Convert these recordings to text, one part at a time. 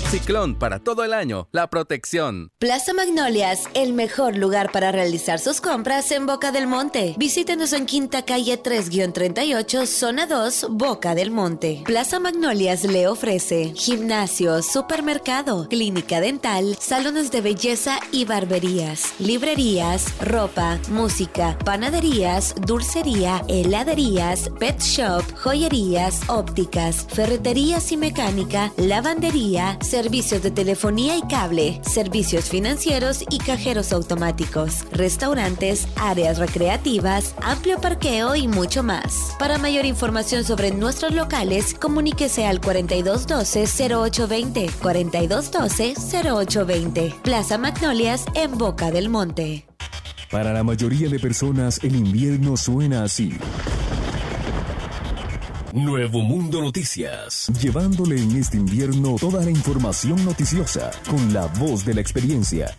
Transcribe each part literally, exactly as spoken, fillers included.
Ciclón, para todo el año, la protección. Plaza Magnolias, el mejor lugar para realizar sus compras en Boca del Monte. Visítenos en Quinta Calle tres treinta y ocho, Zona dos, Boca del Monte. Plaza Magnolias le ofrece gimnasio, supermercado, clínica dental, salones de belleza y barberías, librerías, ropa, música, panaderías, dulcería, heladerías, pet shop, joyerías, ópticas, ferreterías y mecánica, lavandería, servicios de telefonía y cable, servicios financieros y cajeros automáticos, restaurantes, áreas recreativas, amplio parqueo y mucho más. Para mayor información sobre nuestros locales, comuníquese al cuarenta y dos doce, cero ocho veinte, cuarenta y dos doce, cero ocho veinte. Plaza Magnolias en Boca del Monte. Para la mayoría de personas, el invierno suena así. Nuevo Mundo Noticias, llevándole en este invierno toda la información noticiosa con la voz de la experiencia.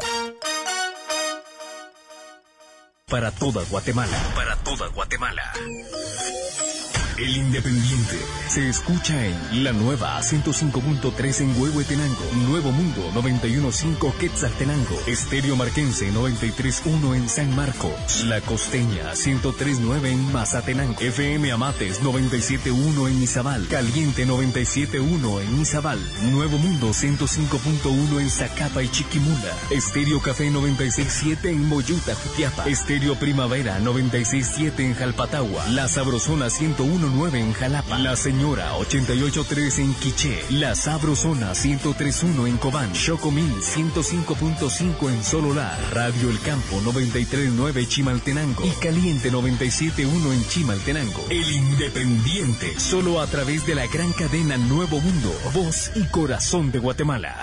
Para toda Guatemala, para toda Guatemala. El Independiente se escucha en la nueva ciento cinco punto tres en Huehuetenango, Nuevo Mundo noventa y uno punto cinco Quetzaltenango, Estéreo Marquense noventa y tres punto uno en San Marcos, La Costeña ciento tres punto nueve en Mazatenango, F M Amates noventa y siete punto uno en Izabal, Caliente noventa y siete punto uno en Izabal, Nuevo Mundo ciento cinco punto uno en Zacapa y Chiquimula, Estéreo Café noventa y seis punto siete en Moyuta, Jutiapa, Estéreo Primavera noventa y seis punto siete en Jalpatagua, La Sabrosona ciento uno punto nueve en Jalapa, La Señora ochenta y ocho punto tres en Quiché, La Sabrosona ciento tres punto uno en Cobán, Chocomil ciento cinco punto cinco en Sololá, Radio El Campo noventa y tres punto nueve Chimaltenango y Caliente noventa y siete punto uno en Chimaltenango. El Independiente, solo a través de la gran cadena Nuevo Mundo, voz y corazón de Guatemala.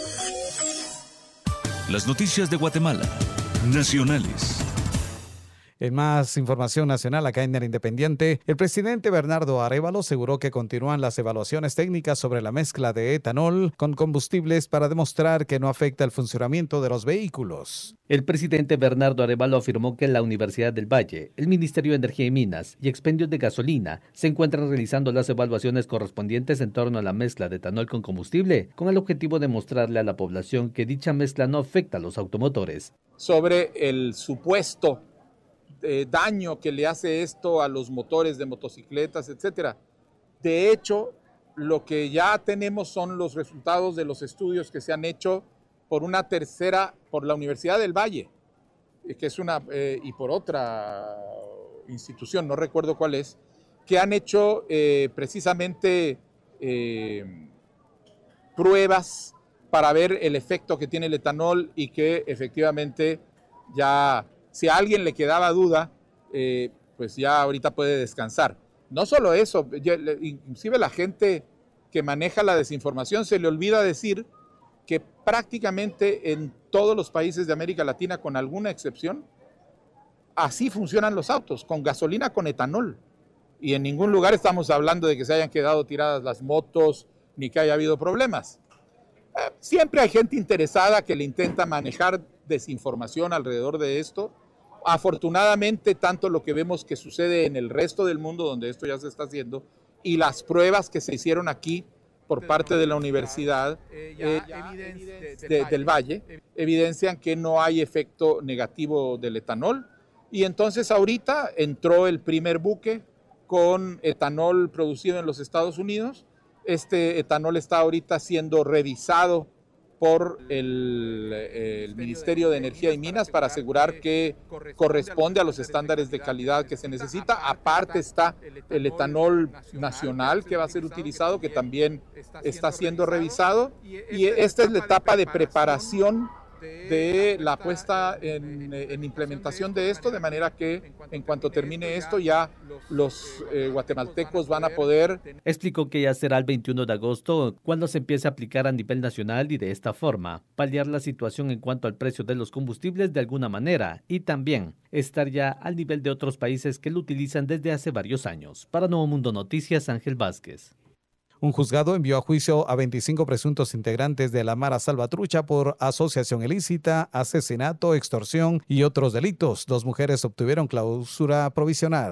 Las noticias de Guatemala, nacionales. En más información nacional acá en el Independiente, el presidente Bernardo Arévalo aseguró que continúan las evaluaciones técnicas sobre la mezcla de etanol con combustibles para demostrar que no afecta el funcionamiento de los vehículos. El presidente Bernardo Arévalo afirmó que la Universidad del Valle, el Ministerio de Energía y Minas y Expendios de Gasolina se encuentran realizando las evaluaciones correspondientes en torno a la mezcla de etanol con combustible, con el objetivo de mostrarle a la población que dicha mezcla no afecta a los automotores. Sobre el supuesto Eh, daño que le hace esto a los motores de motocicletas, etcétera. De hecho, lo que ya tenemos son los resultados de los estudios que se han hecho por una tercera, por la Universidad del Valle, que es una, eh, y por otra institución, no recuerdo cuál es, que han hecho eh, precisamente eh, pruebas para ver el efecto que tiene el etanol y que efectivamente ya... Si a alguien le quedaba duda, eh, pues ya ahorita puede descansar. No solo eso, ya, inclusive la gente que maneja la desinformación se le olvida decir que prácticamente en todos los países de América Latina, con alguna excepción, así funcionan los autos, con gasolina con etanol. Y en ningún lugar estamos hablando de que se hayan quedado tiradas las motos ni que haya habido problemas. Eh, siempre hay gente interesada que le intenta manejar desinformación alrededor de esto. Afortunadamente, tanto lo que vemos que sucede en el resto del mundo donde esto ya se está haciendo y las pruebas que se hicieron aquí por parte de la Universidad eh, de, del Valle evidencian que no hay efecto negativo del etanol. Y entonces ahorita entró el primer buque con etanol producido en los Estados Unidos. Este etanol está ahorita siendo revisado por el, el Ministerio de Energía y Minas para asegurar que corresponde a los estándares de calidad que se necesita. Aparte está el etanol nacional que va a ser utilizado, que también está siendo revisado. Y esta es la etapa de preparación de la puesta en, en implementación de esto, de manera que en cuanto termine esto ya los eh, guatemaltecos van a poder... Explicó que ya será el veintiuno de agosto cuando se empiece a aplicar a nivel nacional y de esta forma paliar la situación en cuanto al precio de los combustibles de alguna manera y también estar ya al nivel de otros países que lo utilizan desde hace varios años. Para Nuevo Mundo Noticias, Ángel Vázquez. Un juzgado envió a juicio a veinticinco presuntos integrantes de la Mara Salvatrucha por asociación ilícita, asesinato, extorsión y otros delitos. Dos mujeres obtuvieron clausura provisional.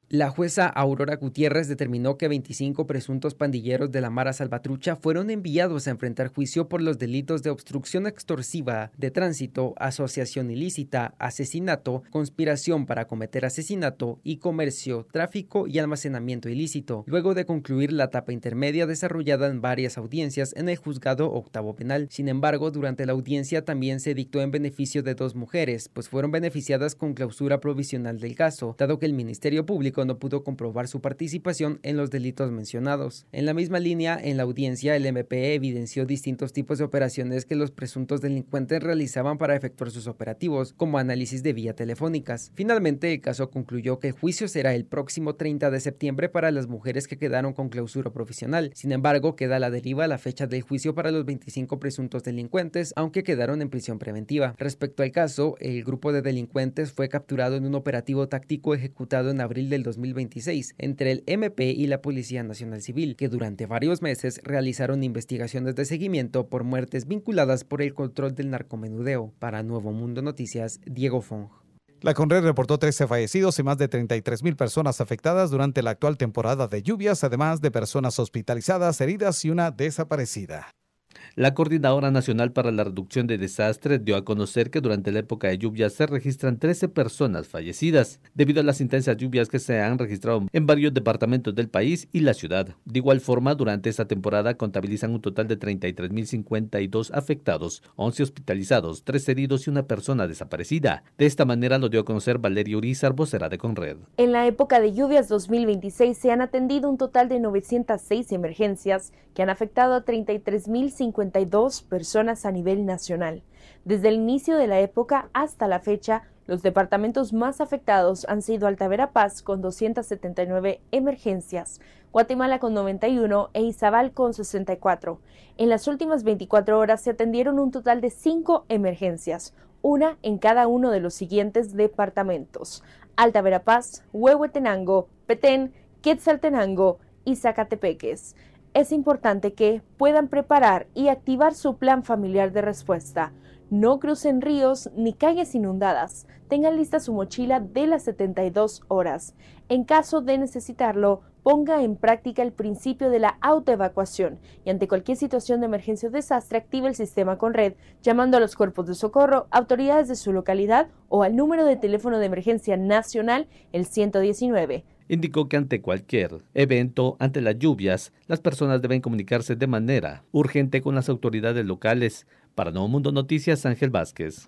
La jueza Aurora Gutiérrez determinó que veinticinco presuntos pandilleros de la Mara Salvatrucha fueron enviados a enfrentar juicio por los delitos de obstrucción extorsiva, de tránsito, asociación ilícita, asesinato, conspiración para cometer asesinato y comercio, tráfico y almacenamiento ilícito, luego de concluir la etapa intermedia desarrollada en varias audiencias en el Juzgado Octavo Penal. Sin embargo, durante la audiencia también se dictó en beneficio de dos mujeres, pues fueron beneficiadas con clausura provisional del caso, dado que el Ministerio Público no pudo comprobar su participación en los delitos mencionados. En la misma línea, en la audiencia, el M P evidenció distintos tipos de operaciones que los presuntos delincuentes realizaban para efectuar sus operativos, como análisis de vía telefónicas. Finalmente, el caso concluyó que el juicio será el próximo treinta de septiembre para las mujeres que quedaron con clausura provisional. Sin embargo, queda a la deriva la fecha del juicio para los veinticinco presuntos delincuentes, aunque quedaron en prisión preventiva. Respecto al caso, el grupo de delincuentes fue capturado en un operativo táctico ejecutado en abril del dos mil veintiséis entre el M P y la Policía Nacional Civil, que durante varios meses realizaron investigaciones de seguimiento por muertes vinculadas por el control del narcomenudeo. Para Nuevo Mundo Noticias, Diego Fong. La CONRED reportó trece fallecidos y más de treinta y tres mil personas afectadas durante la actual temporada de lluvias, además de personas hospitalizadas, heridas y una desaparecida. La Coordinadora Nacional para la Reducción de Desastres dio a conocer que durante la época de lluvias se registran trece personas fallecidas, debido a las intensas lluvias que se han registrado en varios departamentos del país y la ciudad. De igual forma, durante esta temporada contabilizan un total de treinta y tres mil cincuenta y dos afectados, once hospitalizados, tres heridos y una persona desaparecida. De esta manera lo dio a conocer Valeria Urizar, vocera de CONRED. En la época de lluvias dos mil veintiséis se han atendido un total de novecientas seis emergencias que han afectado a treinta y tres mil cincuenta y dos personas a nivel nacional. Desde el inicio de la época hasta la fecha, los departamentos más afectados han sido Alta Verapaz con doscientas setenta y nueve emergencias, Guatemala con noventa y uno e Izabal con sesenta y cuatro. En las últimas veinticuatro horas se atendieron un total de cinco emergencias, una en cada uno de los siguientes departamentos: Alta Verapaz, Huehuetenango, Petén, Quetzaltenango y Zacatepeques. Es importante que puedan preparar y activar su plan familiar de respuesta. No crucen ríos ni calles inundadas. Tengan lista su mochila de las setenta y dos horas. En caso de necesitarlo, ponga en práctica el principio de la autoevacuación y ante cualquier situación de emergencia o desastre active el sistema CONRED llamando a los cuerpos de socorro, autoridades de su localidad o al número de teléfono de emergencia nacional, el ciento diecinueve. Indicó que ante cualquier evento, ante las lluvias, las personas deben comunicarse de manera urgente con las autoridades locales. Para Nuevo Mundo Noticias, Ángel Vázquez.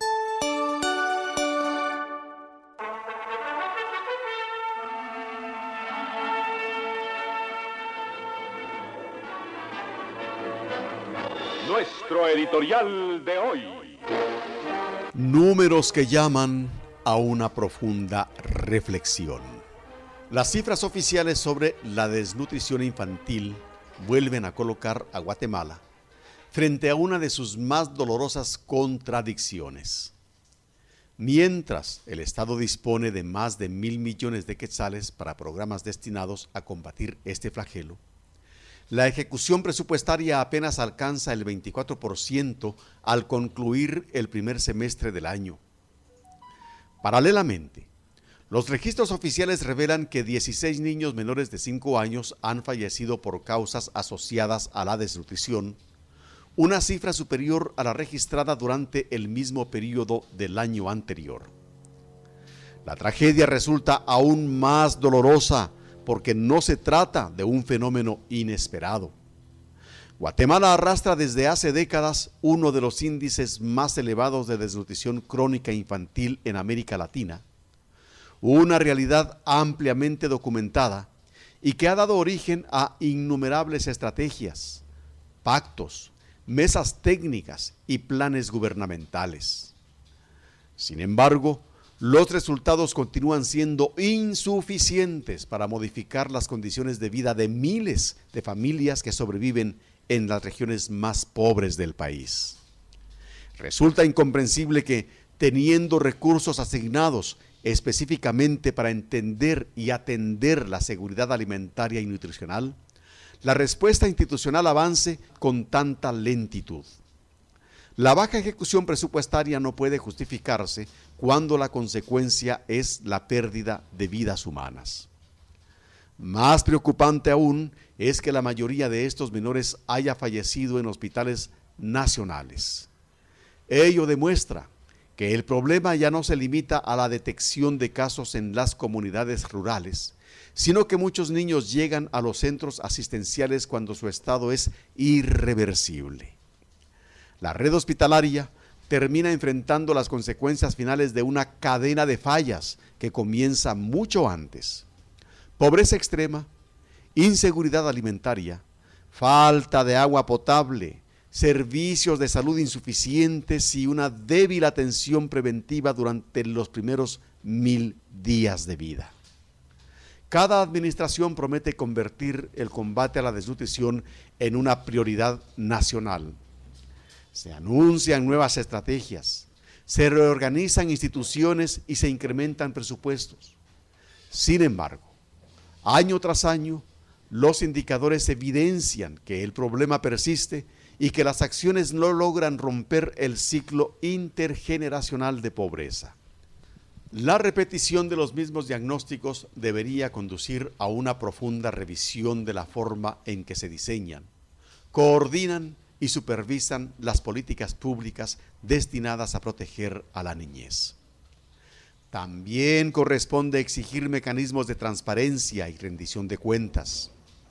Nuestro editorial de hoy. Números que llaman a una profunda reflexión. Las cifras oficiales sobre la desnutrición infantil vuelven a colocar a Guatemala frente a una de sus más dolorosas contradicciones. Mientras el Estado dispone de más de mil millones de quetzales para programas destinados a combatir este flagelo, la ejecución presupuestaria apenas alcanza el veinticuatro por ciento al concluir el primer semestre del año. Paralelamente, los registros oficiales revelan que dieciséis niños menores de cinco años han fallecido por causas asociadas a la desnutrición, una cifra superior a la registrada durante el mismo periodo del año anterior. La tragedia resulta aún más dolorosa porque no se trata de un fenómeno inesperado. Guatemala arrastra desde hace décadas uno de los índices más elevados de desnutrición crónica infantil en América Latina, una realidad ampliamente documentada y que ha dado origen a innumerables estrategias, pactos, mesas técnicas y planes gubernamentales. Sin embargo, los resultados continúan siendo insuficientes para modificar las condiciones de vida de miles de familias que sobreviven en las regiones más pobres del país. Resulta incomprensible que, teniendo recursos asignados específicamente para entender y atender la seguridad alimentaria y nutricional, la respuesta institucional avance con tanta lentitud. La baja ejecución presupuestaria no puede justificarse cuando la consecuencia es la pérdida de vidas humanas. Más preocupante aún es que la mayoría de estos menores haya fallecido en hospitales nacionales. Ello demuestra que el problema ya no se limita a la detección de casos en las comunidades rurales, sino que muchos niños llegan a los centros asistenciales cuando su estado es irreversible. La red hospitalaria termina enfrentando las consecuencias finales de una cadena de fallas que comienza mucho antes. Pobreza extrema, inseguridad alimentaria, falta de agua potable, servicios de salud insuficientes y una débil atención preventiva durante los primeros mil días de vida. Cada administración promete convertir el combate a la desnutrición en una prioridad nacional. Se anuncian nuevas estrategias, se reorganizan instituciones y se incrementan presupuestos. Sin embargo, año tras año, los indicadores evidencian que el problema persiste y que las acciones no logran romper el ciclo intergeneracional de pobreza. La repetición de los mismos diagnósticos debería conducir a una profunda revisión de la forma en que se diseñan, coordinan y supervisan las políticas públicas destinadas a proteger a la niñez. También corresponde exigir mecanismos de transparencia y rendición de cuentas.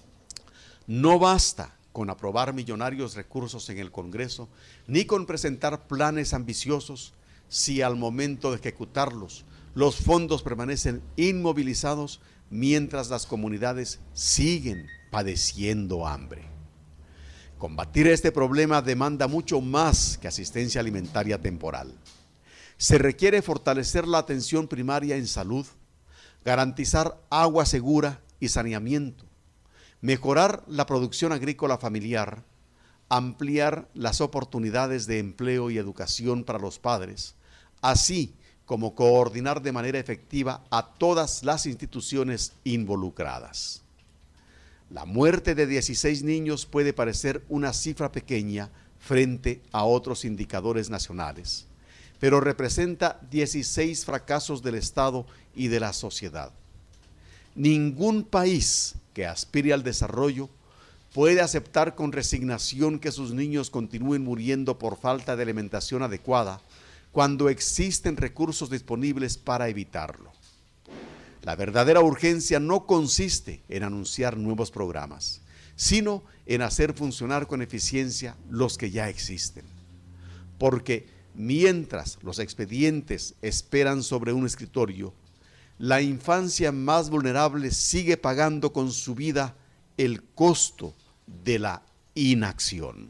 No basta con aprobar millonarios recursos en el Congreso, ni con presentar planes ambiciosos, si al momento de ejecutarlos, los fondos permanecen inmovilizados mientras las comunidades siguen padeciendo hambre. Combatir este problema demanda mucho más que asistencia alimentaria temporal. Se requiere fortalecer la atención primaria en salud, garantizar agua segura y saneamiento, mejorar la producción agrícola familiar, ampliar las oportunidades de empleo y educación para los padres, así como coordinar de manera efectiva a todas las instituciones involucradas. La muerte de dieciséis niños puede parecer una cifra pequeña frente a otros indicadores nacionales, pero representa dieciséis fracasos del Estado y de la sociedad. Ningún país que aspire al desarrollo puede aceptar con resignación que sus niños continúen muriendo por falta de alimentación adecuada cuando existen recursos disponibles para evitarlo. La verdadera urgencia no consiste en anunciar nuevos programas, sino en hacer funcionar con eficiencia los que ya existen. Porque mientras los expedientes esperan sobre un escritorio, la infancia más vulnerable sigue pagando con su vida el costo de la inacción.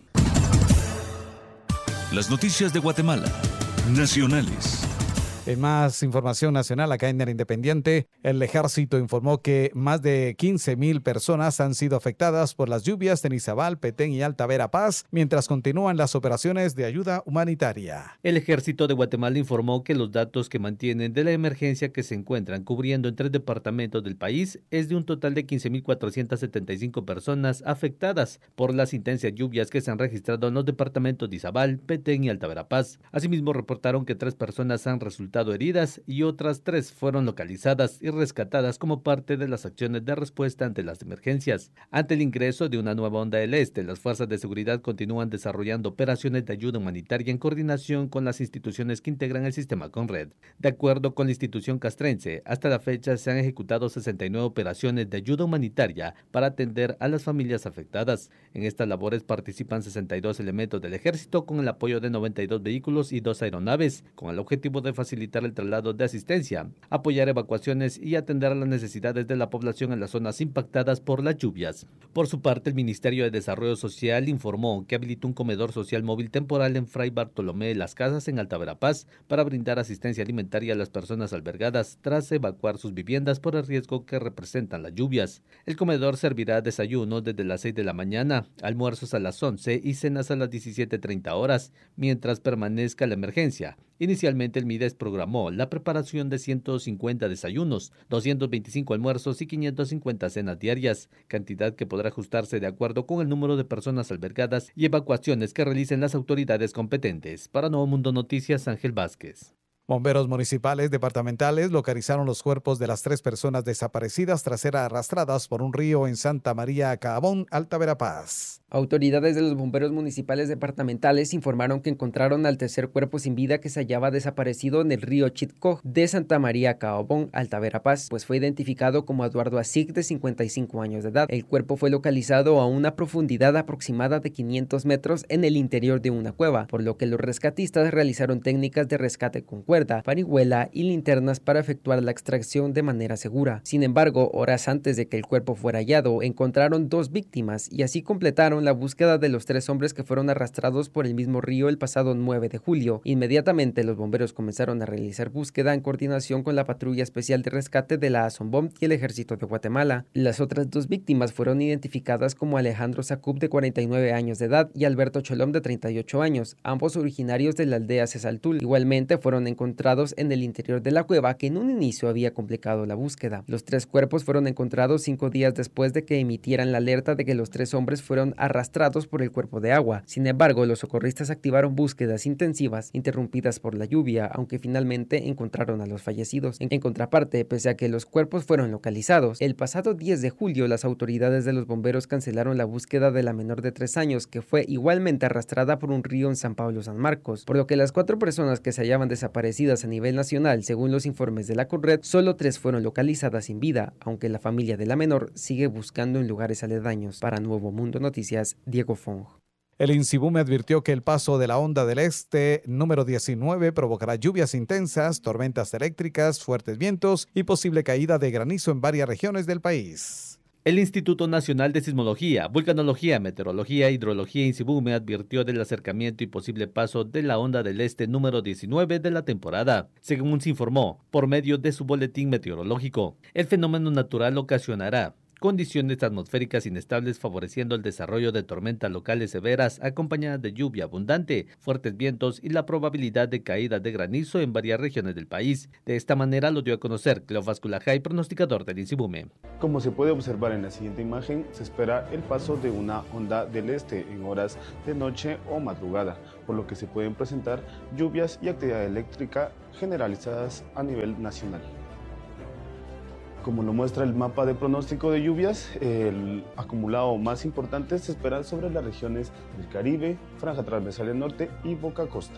Las noticias de Guatemala, nacionales. En más información nacional, acá en el Independiente, el Ejército informó que más de quince mil personas han sido afectadas por las lluvias en Izabal, Petén y Alta Verapaz, mientras continúan las operaciones de ayuda humanitaria. El Ejército de Guatemala informó que los datos que mantienen de la emergencia que se encuentran cubriendo en tres departamentos del país es de un total de quince mil cuatrocientas setenta y cinco personas afectadas por las intensas lluvias que se han registrado en los departamentos de Izabal, Petén y Alta Verapaz. Asimismo, reportaron que tres personas han resultado heridas y otras tres fueron localizadas y rescatadas como parte de las acciones de respuesta ante las emergencias. Ante el ingreso de una nueva onda del este, las fuerzas de seguridad continúan desarrollando operaciones de ayuda humanitaria en coordinación con las instituciones que integran el sistema Conred. De acuerdo con la institución castrense, hasta la fecha se han ejecutado sesenta y nueve operaciones de ayuda humanitaria para atender a las familias afectadas. En estas labores participan sesenta y dos elementos del ejército con el apoyo de noventa y dos vehículos y dos aeronaves, con el objetivo de facilitar el traslado de asistencia, apoyar evacuaciones y atender a las necesidades de la población en las zonas impactadas por las lluvias. Por su parte, el Ministerio de Desarrollo Social informó que habilitó un comedor social móvil temporal en Fray Bartolomé de las Casas en Alta Verapaz para brindar asistencia alimentaria a las personas albergadas tras evacuar sus viviendas por el riesgo que representan las lluvias. El comedor servirá desayuno desde las seis de la mañana, almuerzos a las once y cenas a las diecisiete treinta horas, mientras permanezca la emergencia. Inicialmente el MIDES programó la preparación de ciento cincuenta desayunos, doscientos veinticinco almuerzos y quinientas cincuenta cenas diarias, cantidad que podrá ajustarse de acuerdo con el número de personas albergadas y evacuaciones que realicen las autoridades competentes. Para Nuevo Mundo Noticias, Ángel Vázquez. Bomberos municipales departamentales localizaron los cuerpos de las tres personas desaparecidas tras ser arrastradas por un río en Santa María Caabón, Alta Verapaz. Autoridades de los bomberos municipales departamentales informaron que encontraron al tercer cuerpo sin vida que se hallaba desaparecido en el río Chitcoj de Santa María Caabón, Alta Verapaz, pues fue identificado como Eduardo Asig, de cincuenta y cinco años de edad. El cuerpo fue localizado a una profundidad aproximada de quinientos metros en el interior de una cueva, por lo que los rescatistas realizaron técnicas de rescate con cuerda, parihuela y linternas para efectuar la extracción de manera segura. Sin embargo, horas antes de que el cuerpo fuera hallado, encontraron dos víctimas y así completaron la búsqueda de los tres hombres que fueron arrastrados por el mismo río el pasado nueve de julio. Inmediatamente los bomberos comenzaron a realizar búsqueda en coordinación con la Patrulla Especial de Rescate de la ASOMBOM y el Ejército de Guatemala. Las otras dos víctimas fueron identificadas como Alejandro Sacub, de cuarenta y nueve años de edad, y Alberto Cholom, de treinta y ocho años, ambos originarios de la aldea Cesaltul. Igualmente fueron encontrados en el interior de la cueva, que en un inicio había complicado la búsqueda. Los tres cuerpos fueron encontrados cinco días después de que emitieran la alerta de que los tres hombres fueron arrastrados por el cuerpo de agua. Sin embargo, los socorristas activaron búsquedas intensivas, interrumpidas por la lluvia, aunque finalmente encontraron a los fallecidos. En contraparte, pese a que los cuerpos fueron localizados, el pasado diez de julio las autoridades de los bomberos cancelaron la búsqueda de la menor de tres años, que fue igualmente arrastrada por un río en San Pablo San Marcos, por lo que las cuatro personas que se hallaban desaparecidas a nivel nacional, según los informes de la CONRED, solo tres fueron localizadas sin vida, aunque la familia de la menor sigue buscando en lugares aledaños. Para Nuevo Mundo Noticias, Diego Fong. El INSIBUME advirtió que el paso de la onda del este número diecinueve provocará lluvias intensas, tormentas eléctricas, fuertes vientos y posible caída de granizo en varias regiones del país. El Instituto Nacional de Sismología, Vulcanología, Meteorología e Hidrología INSIBUME advirtió del acercamiento y posible paso de la onda del este número diecinueve de la temporada. Según se informó por medio de su boletín meteorológico, el fenómeno natural ocasionará condiciones atmosféricas inestables favoreciendo el desarrollo de tormentas locales severas acompañadas de lluvia abundante, fuertes vientos y la probabilidad de caída de granizo en varias regiones del país. De esta manera lo dio a conocer Cleofás Culajay, pronosticador del INSIBUME. Como se puede observar en la siguiente imagen, se espera el paso de una onda del este en horas de noche o madrugada, por lo que se pueden presentar lluvias y actividad eléctrica generalizadas a nivel nacional. Como lo muestra el mapa de pronóstico de lluvias, el acumulado más importante se espera sobre las regiones del Caribe, Franja Transversal del Norte y Boca Costa.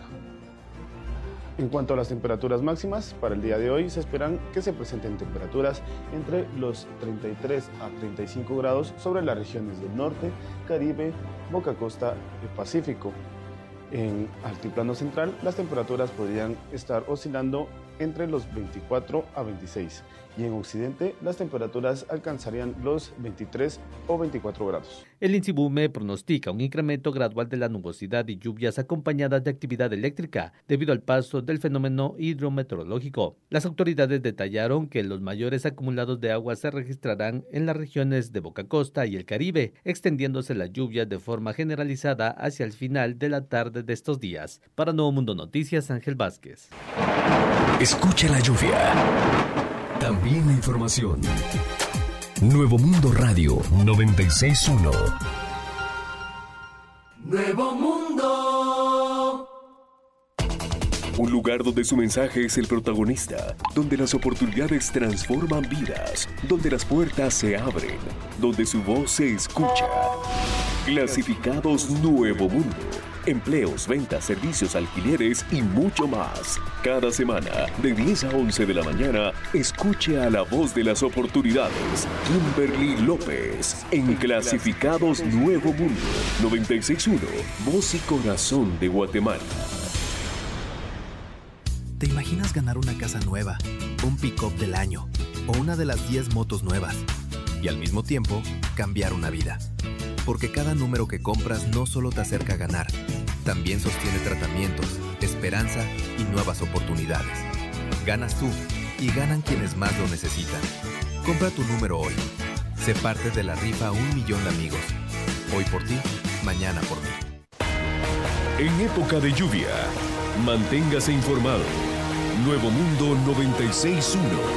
En cuanto a las temperaturas máximas, para el día de hoy se esperan que se presenten temperaturas entre los treinta y tres a treinta y cinco grados sobre las regiones del norte, Caribe, Boca Costa y Pacífico. En altiplano central, las temperaturas podrían estar oscilando entre los veinticuatro a veintiséis y en occidente las temperaturas alcanzarían los veintitrés o veinticuatro grados. El INSIBUME pronostica un incremento gradual de la nubosidad y lluvias acompañadas de actividad eléctrica debido al paso del fenómeno hidrometeorológico. Las autoridades detallaron que los mayores acumulados de agua se registrarán en las regiones de Boca Costa y el Caribe, extendiéndose las lluvias de forma generalizada hacia el final de la tarde de estos días. Para Nuevo Mundo Noticias, Ángel Vázquez. Escucha la lluvia. También la información. Nuevo Mundo Radio noventa y seis punto uno. Nuevo Mundo. Un lugar donde su mensaje es el protagonista, donde las oportunidades transforman vidas, donde las puertas se abren, donde su voz se escucha. Clasificados Nuevo Mundo. Empleos, ventas, servicios, alquileres y mucho más. Cada semana, de diez a once de la mañana, escuche a la voz de las oportunidades, Kimberly López, en Clasificados Nuevo Mundo, noventa y seis punto uno, voz y corazón de Guatemala. ¿Te imaginas ganar una casa nueva, un pick-up del año o una de las diez motos nuevas? Y al mismo tiempo, cambiar una vida. Porque cada número que compras no solo te acerca a ganar, también sostiene tratamientos, esperanza y nuevas oportunidades. Ganas tú y ganan quienes más lo necesitan. Compra tu número hoy. Sé parte de la rifa Un Millón de Amigos. Hoy por ti, mañana por mí. En época de lluvia, manténgase informado. Nuevo Mundo noventa y seis punto uno.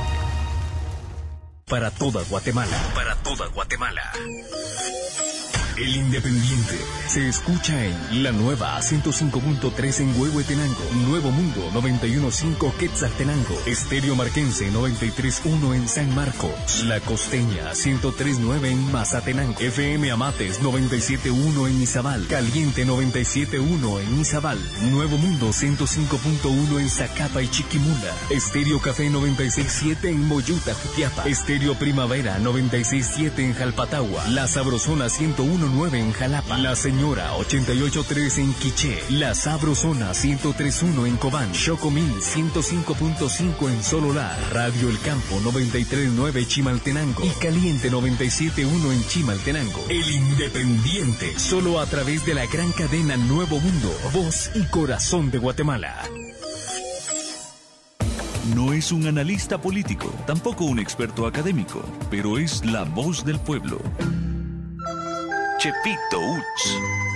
Para toda Guatemala. Para toda Guatemala. El Independiente se escucha en la nueva ciento cinco punto tres en Huehuetenango, Nuevo Mundo noventa y uno punto cinco Quetzaltenango, Estéreo Marquense noventa y tres punto uno en San Marcos, La Costeña ciento tres punto nueve en Mazatenango, F M Amates noventa y siete punto uno en Izabal, Caliente noventa y siete punto uno en Izabal, Nuevo Mundo ciento cinco punto uno en Zacapa y Chiquimula, Estéreo Café noventa y seis punto siete en Moyuta, Jutiapa, Estéreo Primavera noventa y seis punto siete en Jalpatagua, La Sabrosona ciento uno punto nueve en Jalapa, La Señora ochenta y ocho punto tres en Quiché, La Sabrosona ciento tres punto uno en Cobán, Chocomil ciento cinco punto cinco en Sololá, Radio El Campo noventa y tres punto nueve Chimaltenango y Caliente noventa y siete punto uno en Chimaltenango. El Independiente, solo a través de la gran cadena Nuevo Mundo, voz y corazón de Guatemala. No es un analista político, tampoco un experto académico, pero es la voz del pueblo. Chepito Uch.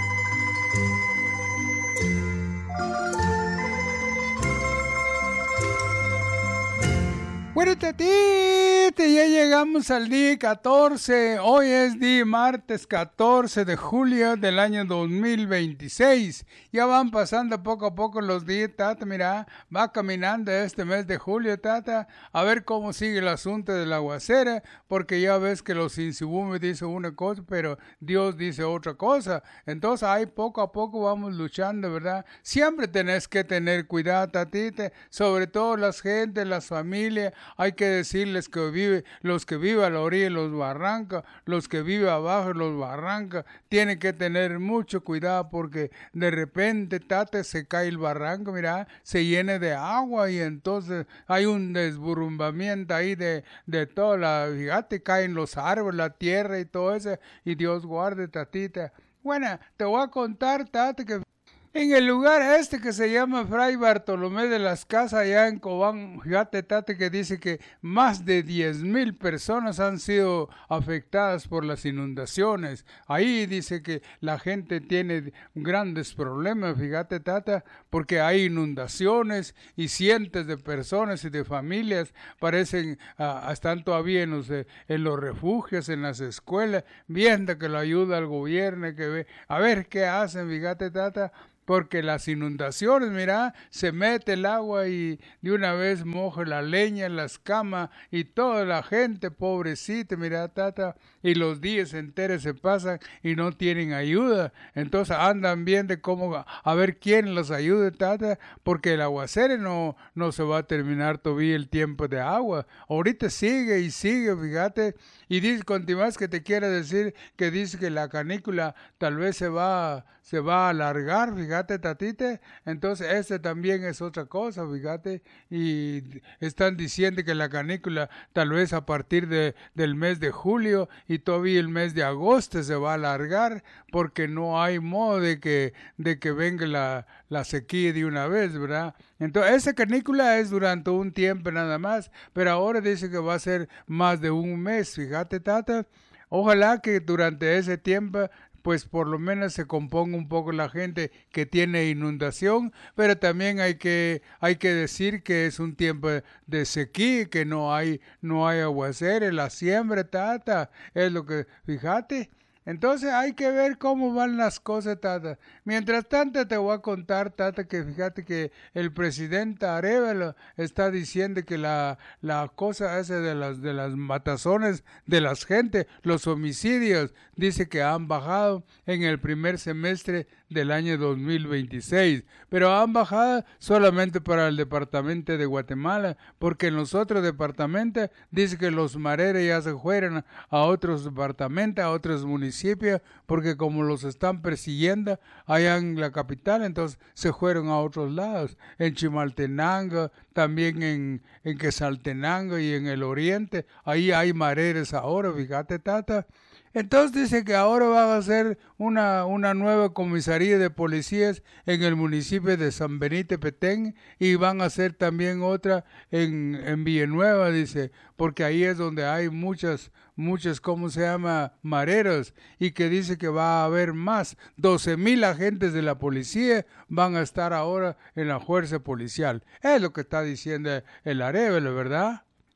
Bueno, tatite, ya llegamos al día catorce. Hoy es día martes catorce de julio del año dos mil veintiséis. Ya van pasando poco a poco los días, tata. Mira, va caminando este mes de julio, tata. A ver cómo sigue el asunto del aguacera, porque ya ves que los Insibumes dicen una cosa, pero Dios dice otra cosa. Entonces ahí poco a poco vamos luchando, ¿verdad? Siempre tenés que tener cuidado, tatite, sobre todo las gentes, las familias. Hay que decirles que vive, los que viven a la orilla de los barrancas, los que viven abajo de los barrancas, tienen que tener mucho cuidado porque de repente, tate, se cae el barranco, mira, se llena de agua y entonces hay un desburumbamiento ahí de, de toda la, fíjate, caen los árboles, la tierra y todo eso, y Dios guarde, tatita. Bueno, te voy a contar, tate, que en el lugar este que se llama Fray Bartolomé de las Casas, allá en Cobán, fíjate, tate, que dice que más de diez mil personas han sido afectadas por las inundaciones. Ahí dice que la gente tiene grandes problemas, fíjate, tata, porque hay inundaciones y cientos de personas y de familias parecen, uh, están todavía en los, en los refugios, en las escuelas, viendo que lo ayuda el gobierno, que ve, a ver qué hacen, fíjate, tata. Porque las inundaciones, mira, se mete el agua y de una vez moja la leña, las camas y toda la gente pobrecita, mira, tata, y los días enteros se pasan y no tienen ayuda. Entonces andan viendo cómo, a ver quién los ayude, tata, porque el aguacero no, no se va a terminar todavía el tiempo de agua. Ahorita sigue y sigue, fíjate, y dice, continuas que te quiero decir que dice que la canícula tal vez se va, se va a alargar, fíjate. Fíjate, tatite, entonces este también es otra cosa, fíjate, y están diciendo que la canícula tal vez a partir de, del mes de julio y todavía el mes de agosto se va a alargar porque no hay modo de que, de que venga la, la sequía de una vez, ¿verdad? Entonces esa canícula es durante un tiempo nada más, pero ahora dice que va a ser más de un mes, fíjate, tata, ojalá que durante ese tiempo pues por lo menos se componga un poco la gente que tiene inundación, pero también hay que hay que decir que es un tiempo de sequía, que no hay no hay aguacero, la siembra, tata, es lo que, fíjate. Entonces hay que ver cómo van las cosas, tata. Mientras tanto te voy a contar, tata, que fíjate que el presidente Arévalo está diciendo que la, la cosa esa de las, de las matazones de las gentes, los homicidios, dice que han bajado en el primer semestre del año dos mil veintiséis, pero han bajado solamente para el departamento de Guatemala, porque en los otros departamentos dice que los mareros ya se fueron a otros departamentos, a otros municipios, porque como los están persiguiendo allá en la capital, entonces se fueron a otros lados, en Chimaltenango, también en, en Quetzaltenango y en el oriente, ahí hay mareros ahora, fíjate, tata. Entonces dice que ahora va a hacer una, una nueva comisaría de policías en el municipio de San Benito Petén y van a hacer también otra en, en Villanueva, dice, porque ahí es donde hay muchas, muchas, ¿cómo se llama?, mareros, y que dice que va a haber más, doce mil agentes de la policía van a estar ahora en la fuerza policial. Es lo que está diciendo el Arévalo, ¿verdad?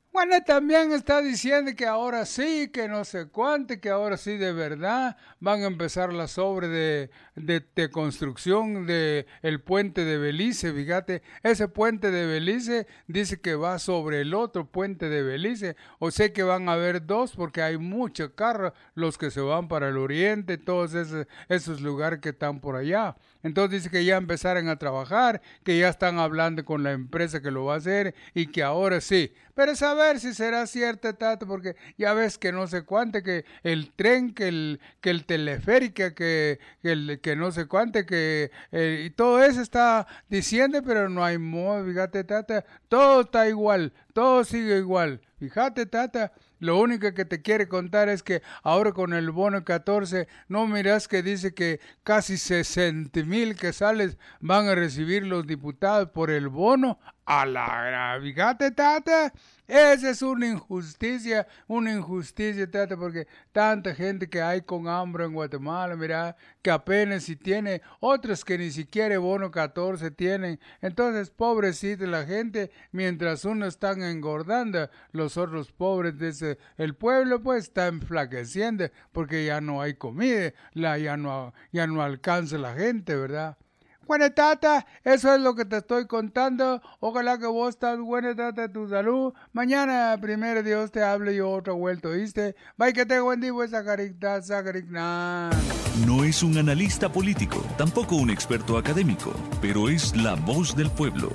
Bueno, también está diciendo que ahora sí, que no sé cuánto, que ahora sí de verdad van a empezar las obras de, de, de construcción del puente de Belice. Fíjate, ese puente de Belice dice que va sobre el otro puente de Belice. O sea que van a haber dos porque hay muchos carros, los que se van para el oriente, todos esos, esos lugares que están por allá. Entonces dice que ya empezaron a trabajar, que ya están hablando con la empresa que lo va a hacer y que ahora sí. Pero saber si será cierto, Tato, porque ya ves que no sé cuánto, que el tren, que el, que el teleférico, que, que, el, que no sé cuánto, que eh, y todo eso está diciendo, pero no hay modo, fíjate, Tata, todo está igual, todo sigue igual. Fíjate, Tata, lo único que te quiere contar es que ahora con el bono catorce, no miras que dice que casi sesenta mil quetzales van a recibir los diputados por el bono. A la, fíjate, Tata, esa es una injusticia, una injusticia, Tata, porque tanta gente que hay con hambre en Guatemala, mira, que apenas si tiene, otros que ni siquiera bono catorce tienen. Entonces, pobrecita la gente, mientras unos están engordando, los otros pobres de ese, el pueblo pues está enflaqueciendo porque ya no hay comida, la, ya, no, ya no alcanza la gente, ¿verdad? Bueno, Tata, eso es lo que te estoy contando. Ojalá que vos estás buena, Tata, de tu salud. Mañana, primero Dios, te hable yo otra vuelta, ¿oíste? Bye, que te buen día, sacaricta, sacaricna. No es un analista político, tampoco un experto académico, pero es la voz del pueblo.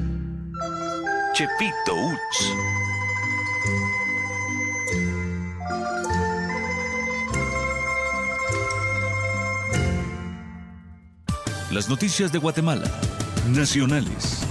Chepito Uch. Las noticias de Guatemala, nacionales.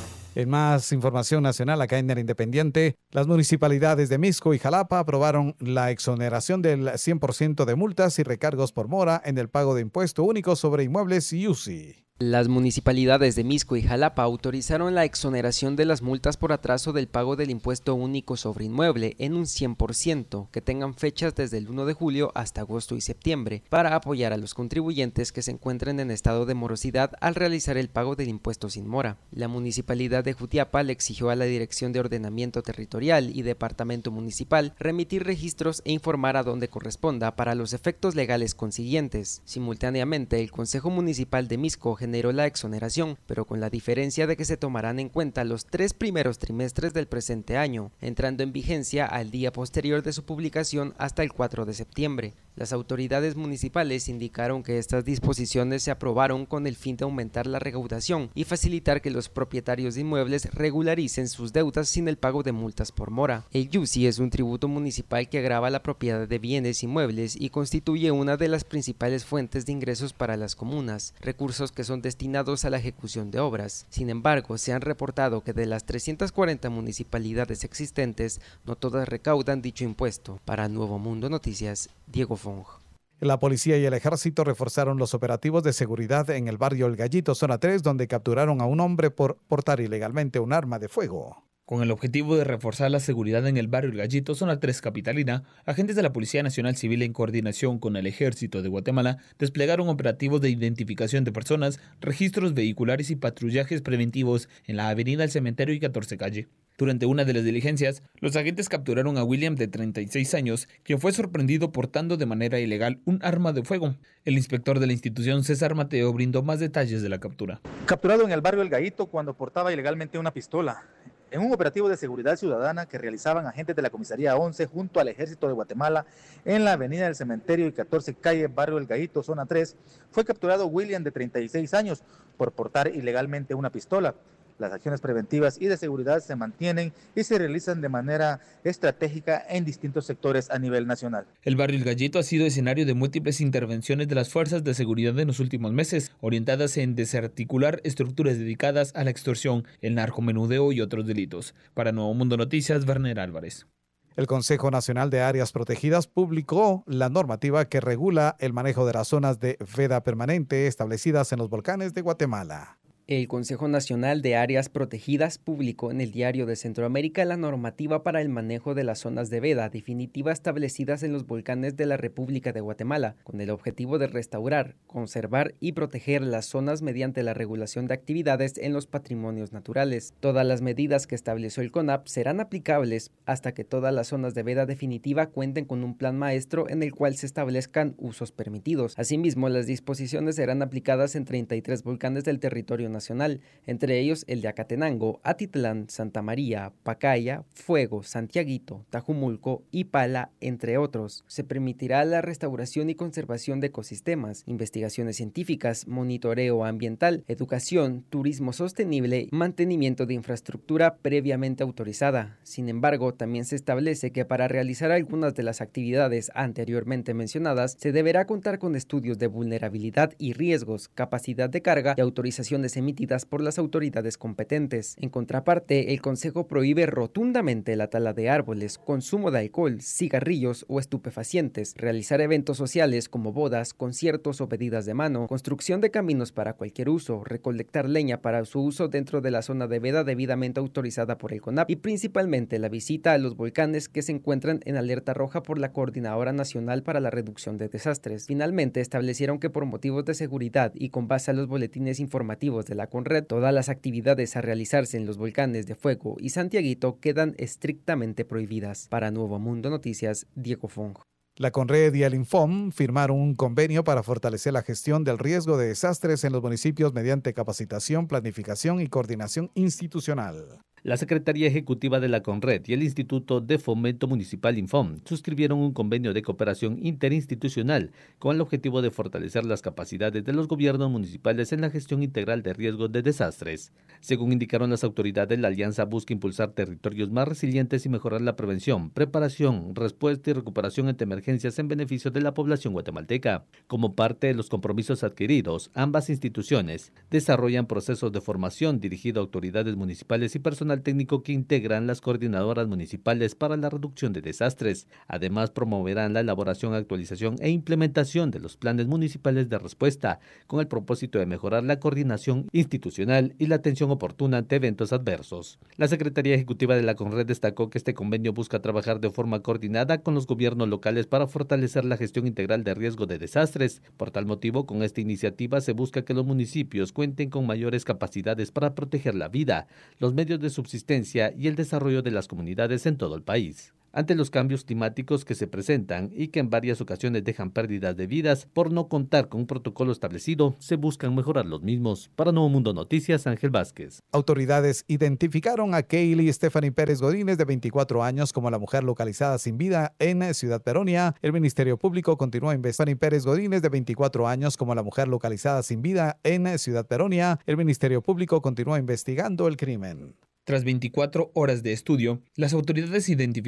En más información nacional, acá en el Independiente, las municipalidades de Mixco y Jalapa aprobaron la exoneración del cien por ciento de multas y recargos por mora en el pago de impuesto único sobre inmuebles y U C I. Las municipalidades de Mixco y Jalapa autorizaron la exoneración de las multas por atraso del pago del impuesto único sobre inmueble en un cien por ciento, que tengan fechas desde el primero de julio hasta agosto y septiembre, para apoyar a los contribuyentes que se encuentren en estado de morosidad al realizar el pago del impuesto sin mora. La municipalidad de Jutiapa le exigió a la Dirección de Ordenamiento Territorial y Departamento Municipal remitir registros e informar a donde corresponda para los efectos legales consiguientes. Simultáneamente, el Consejo Municipal de Mixco generó la exoneración, pero con la diferencia de que se tomarán en cuenta los tres primeros trimestres del presente año, entrando en vigencia al día posterior de su publicación hasta el cuatro de septiembre. Las autoridades municipales indicaron que estas disposiciones se aprobaron con el fin de aumentar la recaudación y facilitar que los propietarios de inmuebles regularicen sus deudas sin el pago de multas por mora. El U C I es un tributo municipal que agrava la propiedad de bienes inmuebles y constituye una de las principales fuentes de ingresos para las comunas, recursos que son destinados a la ejecución de obras. Sin embargo, se han reportado que de las trescientas cuarenta municipalidades existentes, no todas recaudan dicho impuesto. Para Nuevo Mundo Noticias, Diego Fong. La policía y el ejército reforzaron los operativos de seguridad en el barrio El Gallito, zona tres, donde capturaron a un hombre por portar ilegalmente un arma de fuego. Con el objetivo de reforzar la seguridad en el barrio El Gallito, zona tres capitalina, agentes de la Policía Nacional Civil en coordinación con el Ejército de Guatemala desplegaron operativos de identificación de personas, registros vehiculares y patrullajes preventivos en la avenida El Cementerio y catorce calle. Durante una de las diligencias, los agentes capturaron a William, de treinta y seis años, quien fue sorprendido portando de manera ilegal un arma de fuego. El inspector de la institución, César Mateo, brindó más detalles de la captura. Capturado en el barrio El Gallito cuando portaba ilegalmente una pistola. En un operativo de seguridad ciudadana que realizaban agentes de la Comisaría once junto al Ejército de Guatemala en la avenida del Cementerio y catorce calle, barrio El Gallito, zona tres, fue capturado William, de treinta y seis años, por portar ilegalmente una pistola. Las acciones preventivas y de seguridad se mantienen y se realizan de manera estratégica en distintos sectores a nivel nacional. El barrio El Gallito ha sido escenario de múltiples intervenciones de las fuerzas de seguridad en los últimos meses, orientadas en desarticular estructuras dedicadas a la extorsión, el narcomenudeo y otros delitos. Para Nuevo Mundo Noticias, Werner Álvarez. El Consejo Nacional de Áreas Protegidas publicó la normativa que regula el manejo de las zonas de veda permanente establecidas en los volcanes de Guatemala. El Consejo Nacional de Áreas Protegidas publicó en el Diario de Centroamérica la normativa para el manejo de las zonas de veda definitiva establecidas en los volcanes de la República de Guatemala, con el objetivo de restaurar, conservar y proteger las zonas mediante la regulación de actividades en los patrimonios naturales. Todas las medidas que estableció el CONAP serán aplicables hasta que todas las zonas de veda definitiva cuenten con un plan maestro en el cual se establezcan usos permitidos. Asimismo, las disposiciones serán aplicadas en treinta y tres volcanes del territorio nacional. Nacional, entre ellos el de Acatenango, Atitlán, Santa María, Pacaya, Fuego, Santiaguito, Tajumulco y Pala, entre otros. Se permitirá la restauración y conservación de ecosistemas, investigaciones científicas, monitoreo ambiental, educación, turismo sostenible, mantenimiento de infraestructura previamente autorizada. Sin embargo, también se establece que para realizar algunas de las actividades anteriormente mencionadas, se deberá contar con estudios de vulnerabilidad y riesgos, capacidad de carga y autorizaciones emitidas por las autoridades competentes. En contraparte, el Consejo prohíbe rotundamente la tala de árboles, consumo de alcohol, cigarrillos o estupefacientes, realizar eventos sociales como bodas, conciertos o pedidas de mano, construcción de caminos para cualquier uso, recolectar leña para su uso dentro de la zona de veda debidamente autorizada por el CONAP y principalmente la visita a los volcanes que se encuentran en alerta roja por la Coordinadora Nacional para la Reducción de Desastres. Finalmente, establecieron que por motivos de seguridad y con base a los boletines informativos de la CONRED, todas las actividades a realizarse en los volcanes de Fuego y Santiaguito quedan estrictamente prohibidas. Para Nuevo Mundo Noticias, Diego Fong. La CONRED y el Infom firmaron un convenio para fortalecer la gestión del riesgo de desastres en los municipios mediante capacitación, planificación y coordinación institucional. La Secretaría Ejecutiva de la CONRED y el Instituto de Fomento Municipal Infom suscribieron un convenio de cooperación interinstitucional con el objetivo de fortalecer las capacidades de los gobiernos municipales en la gestión integral de riesgos de desastres. Según indicaron las autoridades, la alianza busca impulsar territorios más resilientes y mejorar la prevención, preparación, respuesta y recuperación ante emergencias en beneficio de la población guatemalteca. Como parte de los compromisos adquiridos, ambas instituciones desarrollan procesos de formación dirigido a autoridades municipales y personal técnico que integran las coordinadoras municipales para la reducción de desastres. Además, promoverán la elaboración, actualización e implementación de los planes municipales de respuesta, con el propósito de mejorar la coordinación institucional y la atención oportuna ante eventos adversos. La Secretaría Ejecutiva de la CONRED destacó que este convenio busca trabajar de forma coordinada con los gobiernos locales para fortalecer la gestión integral de riesgo de desastres. Por tal motivo, con esta iniciativa se busca que los municipios cuenten con mayores capacidades para proteger la vida, los medios de subsistencia y el desarrollo de las comunidades en todo el país. Ante los cambios climáticos que se presentan y que en varias ocasiones dejan pérdidas de vidas por no contar con un protocolo establecido, se buscan mejorar los mismos. Para Nuevo Mundo Noticias, Ángel Vázquez. Autoridades identificaron a Kaylee Stephanie Pérez Godínez, de veinticuatro años, como la mujer localizada sin vida en Ciudad Peronia. El Ministerio Público continúa investigando a Pérez Godínez, de veinticuatro años, como la mujer localizada sin vida en Ciudad Peronia. El Ministerio Público continúa investigando el crimen. Tras veinticuatro horas de estudio, las autoridades identificaron